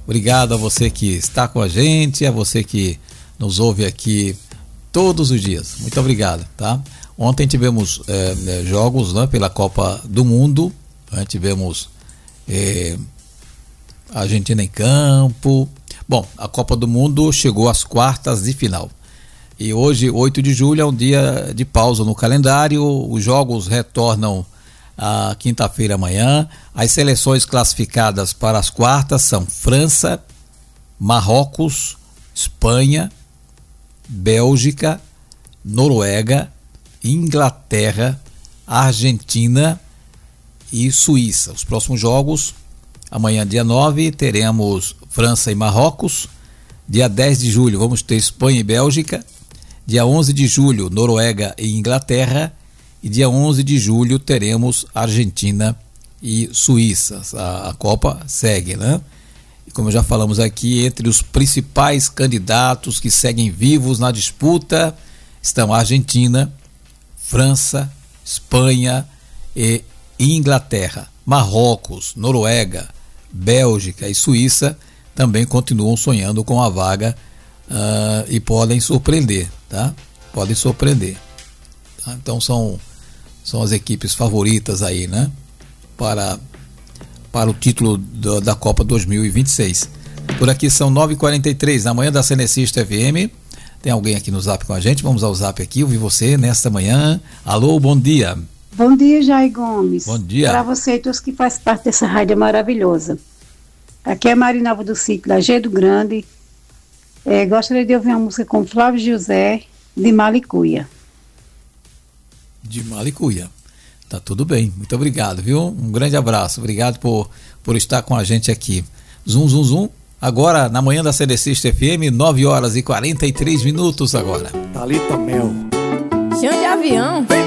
Obrigado a você que está com a gente, a você que nos ouve aqui todos os dias. Muito obrigado, tá? Ontem tivemos jogos, né, pela Copa do Mundo, né? Tivemos a Argentina em campo. Bom, a Copa do Mundo chegou às quartas de final. E hoje, 8 de julho, é um dia de pausa no calendário. Os jogos retornam a quinta-feira amanhã. As seleções classificadas para as quartas são França, Marrocos, Espanha, Bélgica, Noruega, Inglaterra, Argentina e Suíça. Os próximos jogos, amanhã dia 9 teremos França e Marrocos, dia 10 de julho vamos ter Espanha e Bélgica, dia 11 de julho Noruega e Inglaterra e dia 11 de julho teremos Argentina e Suíça. A Copa segue, né? E como já falamos aqui, entre os principais candidatos que seguem vivos na disputa estão a Argentina, França, Espanha e Inglaterra. Marrocos, Noruega, Bélgica e Suíça também continuam sonhando com a vaga e podem surpreender, tá? Podem surpreender. Tá? Então são as equipes favoritas aí, né? Para o título da Copa 2026. Por aqui são 9h43, na manhã da Cenecista FM. Tem alguém aqui no Zap com a gente? Vamos ao Zap aqui, ouvir você nesta manhã. Alô, bom dia. Bom dia, Jair Gomes. Bom dia. Para você e todos que fazem parte dessa rádio maravilhosa. Aqui é Marinalva do Sítio, da G do Grande. Gostaria de ouvir uma música com Flávio José, de Malicuia. De Malicuia. Tá tudo bem, muito obrigado, viu? Um grande abraço, obrigado por estar com a gente aqui. Zum, zum, zum. Agora, na manhã da Cenecista FM, 9h43 agora. Thalita Mel. Chão de avião.